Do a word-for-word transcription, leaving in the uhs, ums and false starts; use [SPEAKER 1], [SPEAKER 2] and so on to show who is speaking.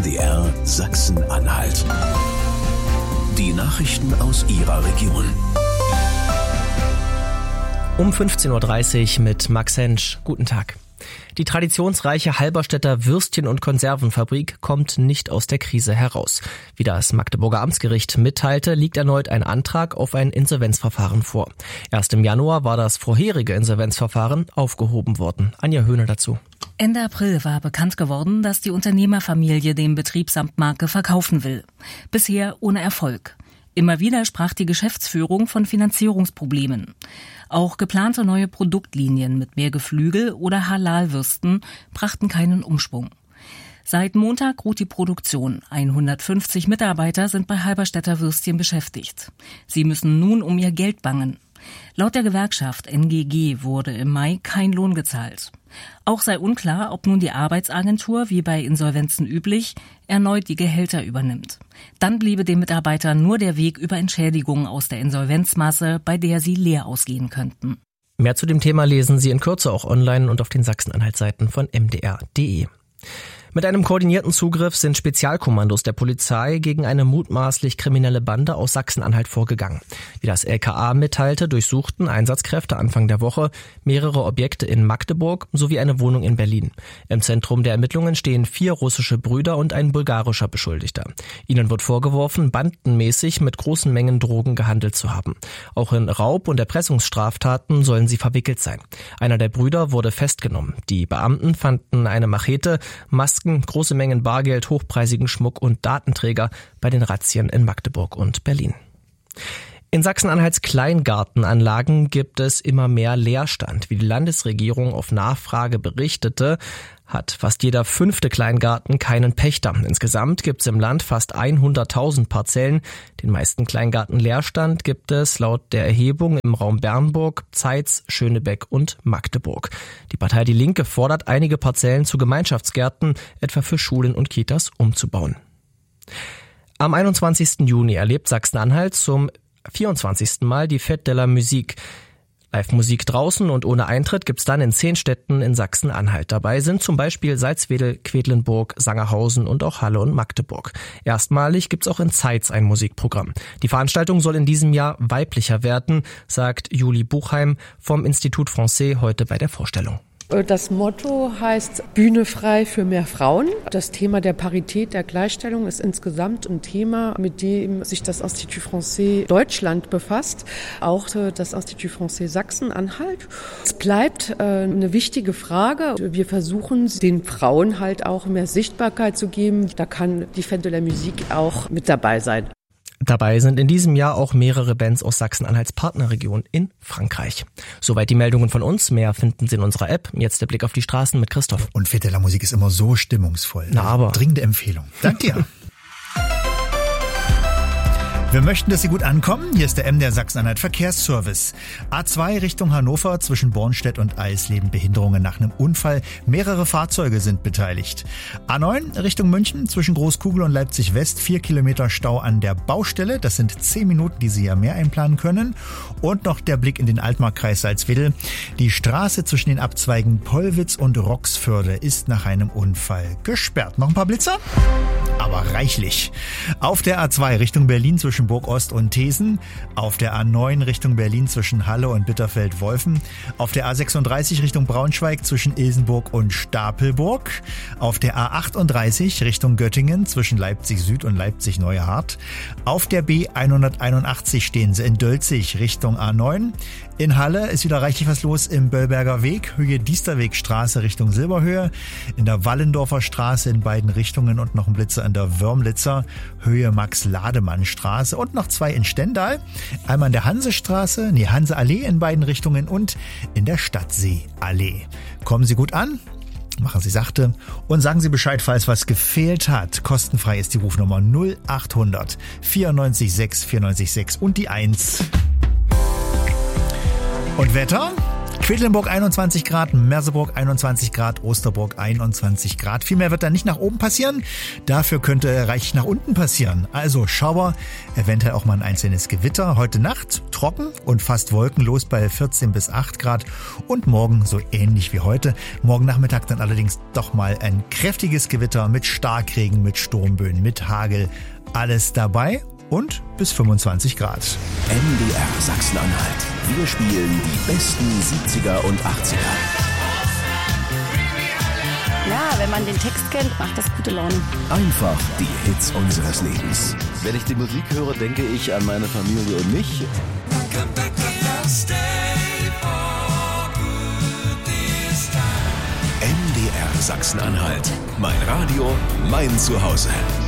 [SPEAKER 1] M D R Sachsen-Anhalt. Die Nachrichten aus Ihrer Region.
[SPEAKER 2] Um fünfzehn Uhr dreißig mit Max Hensch. Guten Tag. Die traditionsreiche Halberstädter Würstchen- und Konservenfabrik kommt nicht aus der Krise heraus. Wie das Magdeburger Amtsgericht mitteilte, liegt erneut ein Antrag auf ein Insolvenzverfahren vor. Erst im Januar war das vorherige Insolvenzverfahren aufgehoben worden. Anja Höhne dazu.
[SPEAKER 3] Ende April war bekannt geworden, dass die Unternehmerfamilie den Betrieb samt Marke verkaufen will. Bisher ohne Erfolg. Immer wieder sprach die Geschäftsführung von Finanzierungsproblemen. Auch geplante neue Produktlinien mit mehr Geflügel oder Halal-Würsten brachten keinen Umschwung. Seit Montag ruht die Produktion. hundertfünfzig Mitarbeiter sind bei Halberstädter Würstchen beschäftigt. Sie müssen nun um ihr Geld bangen. Laut der Gewerkschaft N G G wurde im Mai kein Lohn gezahlt. Auch sei unklar, ob nun die Arbeitsagentur, wie bei Insolvenzen üblich, erneut die Gehälter übernimmt. Dann bliebe den Mitarbeitern nur der Weg über Entschädigungen aus der Insolvenzmasse, bei der sie leer ausgehen könnten.
[SPEAKER 2] Mehr zu dem Thema lesen Sie in Kürze auch online und auf den Sachsen-Anhalt-Seiten von m d r punkt d e. Mit einem koordinierten Zugriff sind Spezialkommandos der Polizei gegen eine mutmaßlich kriminelle Bande aus Sachsen-Anhalt vorgegangen. Wie das L K A mitteilte, durchsuchten Einsatzkräfte Anfang der Woche mehrere Objekte in Magdeburg sowie eine Wohnung in Berlin. Im Zentrum der Ermittlungen stehen vier russische Brüder und ein bulgarischer Beschuldigter. Ihnen wird vorgeworfen, bandenmäßig mit großen Mengen Drogen gehandelt zu haben. Auch in Raub- und Erpressungsstraftaten sollen sie verwickelt sein. Einer der Brüder wurde festgenommen. Die Beamten fanden eine Machete, Masken, große Mengen Bargeld, hochpreisigen Schmuck und Datenträger bei den Razzien in Magdeburg und Berlin. In Sachsen-Anhalts Kleingartenanlagen gibt es immer mehr Leerstand. Wie die Landesregierung auf Nachfrage berichtete, hat fast jeder fünfte Kleingarten keinen Pächter. Insgesamt gibt es im Land fast hunderttausend Parzellen. Den meisten Kleingartenleerstand gibt es laut der Erhebung im Raum Bernburg, Zeitz, Schönebeck und Magdeburg. Die Partei Die Linke fordert, einige Parzellen zu Gemeinschaftsgärten, etwa für Schulen und Kitas, umzubauen. Am einundzwanzigsten Juni erlebt Sachsen-Anhalt zum vierundzwanzigsten Mal die Fête de la Musique. Live-Musik draußen und ohne Eintritt gibt's dann in zehn Städten in Sachsen-Anhalt. Dabei sind zum Beispiel Salzwedel, Quedlinburg, Sangerhausen und auch Halle und Magdeburg. Erstmalig gibt's auch in Zeitz ein Musikprogramm. Die Veranstaltung soll in diesem Jahr weiblicher werden, sagt Julie Buchheim vom Institut Français heute bei der Vorstellung.
[SPEAKER 4] Das Motto heißt Bühne frei für mehr Frauen. Das Thema der Parität, der Gleichstellung ist insgesamt ein Thema, mit dem sich das Institut Français Deutschland befasst, auch das Institut Français Sachsen-Anhalt. Es bleibt eine wichtige Frage. Wir versuchen, den Frauen halt auch mehr Sichtbarkeit zu geben. Da kann die Fête de la Musique auch mit dabei sein.
[SPEAKER 2] Dabei sind in diesem Jahr auch mehrere Bands aus Sachsen-Anhalts Partnerregion in Frankreich. Soweit die Meldungen von uns. Mehr finden Sie in unserer App. Jetzt der Blick auf die Straßen mit Christoph.
[SPEAKER 5] Und Fête de la Musique ist immer so stimmungsvoll.
[SPEAKER 2] Na aber.
[SPEAKER 5] Dringende Empfehlung. Danke dir. Wir möchten, dass Sie gut ankommen. Hier ist der M D R Sachsen-Anhalt Verkehrsservice. A zwei Richtung Hannover zwischen Bornstedt und Eisleben. Behinderungen nach einem Unfall. Mehrere Fahrzeuge sind beteiligt. A neun Richtung München zwischen Großkugel und Leipzig West. Vier Kilometer Stau an der Baustelle. Das sind zehn Minuten, die Sie ja mehr einplanen können. Und noch der Blick in den Altmarkkreis Salzwedel. Die Straße zwischen den Abzweigen Pollwitz und Roxförde ist nach einem Unfall gesperrt. Noch ein paar Blitzer? Aber reichlich. Auf der A zwei Richtung Berlin zwischen Burg Ost und Thesen, auf der A neun Richtung Berlin zwischen Halle und Bitterfeld-Wolfen, auf der A sechsunddreißig Richtung Braunschweig zwischen Ilsenburg und Stapelburg, auf der A achtunddreißig Richtung Göttingen zwischen Leipzig Süd und Leipzig Neuhardt, auf der B hunderteinundachtzig stehen Sie in Dölzig Richtung A neun, in Halle ist wieder reichlich was los im Böllberger Weg, Höhe Diesterwegstraße Richtung Silberhöhe, in der Wallendorfer Straße in beiden Richtungen und noch ein Blitzer an der Wörmlitzer, Höhe Max-Lademann-Straße und noch zwei in Stendal, einmal in der Hansestraße, nee, Hanseallee in beiden Richtungen und in der Stadtseeallee. Kommen Sie gut an, machen Sie sachte und sagen Sie Bescheid, falls was gefehlt hat. Kostenfrei ist die Rufnummer null achthundert vierundneunzig sechs vierundneunzig sechs und die eins. Und Wetter? Quedlinburg einundzwanzig Grad, Merseburg einundzwanzig Grad, Osterburg einundzwanzig Grad. Viel mehr wird da nicht nach oben passieren. Dafür könnte reichlich nach unten passieren. Also Schauer, eventuell auch mal ein einzelnes Gewitter. Heute Nacht trocken und fast wolkenlos bei vierzehn bis acht Grad. Und morgen so ähnlich wie heute. Morgen Nachmittag dann allerdings doch mal ein kräftiges Gewitter mit Starkregen, mit Sturmböen, mit Hagel. Alles dabei. Und bis fünfundzwanzig Grad.
[SPEAKER 1] M D R Sachsen-Anhalt. Wir spielen die besten siebziger und achtziger.
[SPEAKER 6] Ja, wenn man den Text kennt, macht das gute Laune.
[SPEAKER 1] Einfach die Hits unseres Lebens.
[SPEAKER 7] Wenn ich die Musik höre, denke ich an meine Familie und mich.
[SPEAKER 1] M D R Sachsen-Anhalt. Mein Radio, mein Zuhause.